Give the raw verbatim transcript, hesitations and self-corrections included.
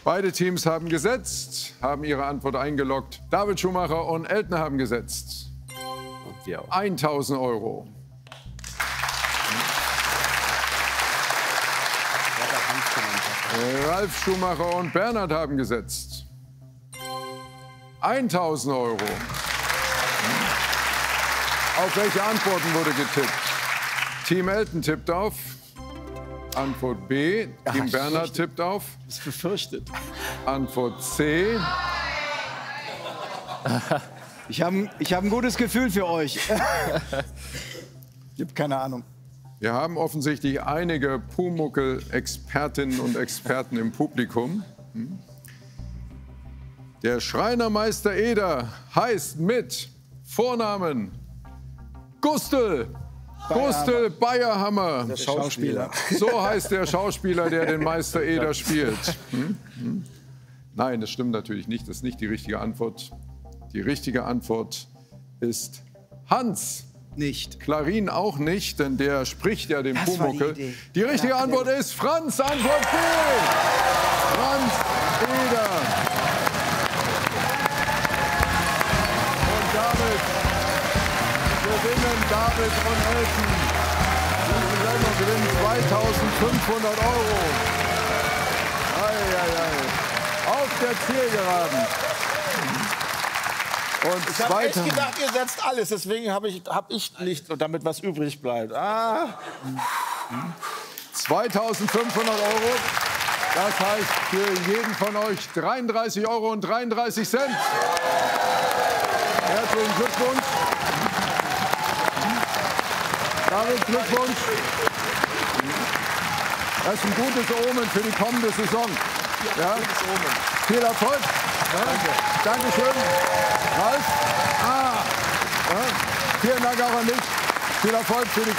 Beide Teams haben gesetzt, haben ihre Antwort eingeloggt. David Schumacher und Elton haben gesetzt. Und wir auch. tausend Euro. Ralf Schumacher und Bernhard haben gesetzt. tausend Euro. Auf welche Antworten wurde getippt? Team Elton tippt auf. Antwort B. Team Ach, Bernhard tippt auf. Das ist befürchtet. Antwort C. Ich habe ich hab ein gutes Gefühl für euch. Ich habe keine Ahnung. Wir haben offensichtlich einige Pumuckl-Expertinnen und Experten im Publikum. Der Schreinermeister Eder heißt mit Vornamen Gustl. Gustl Bayerhammer. Der Schauspieler. So heißt der Schauspieler, der den Meister Eder spielt. Hm? Hm? Nein, das stimmt natürlich nicht. Das ist nicht die richtige Antwort. Die richtige Antwort ist Hans. Nicht. Klarin auch nicht, denn der spricht ja den Das war die Pumuckl. Idee. Die richtige Ja, Antwort ist Franz. Antwort B. Franz Eder. Und damit gewinnen David und Elton. Diese Sendung gewinnen zweitausendfünfhundert Euro. Ei, ei, ei. Auf der Zielgeraden. Und Ich habe echt zweiter- gedacht, ihr setzt alles. Deswegen habe ich, hab ich nicht, damit was übrig bleibt. Ah. zweitausendfünfhundert Euro. Das heißt für jeden von euch dreiunddreißig Euro und dreiunddreißig Cent. Herzlichen Glückwunsch. David, Glückwunsch. Das ist ein gutes Omen für die kommende Saison. Ja? Viel Erfolg. Ja? Dankeschön. Ralf. Ah. Ja? Vielen Dank auch an dich. Viel Erfolg für die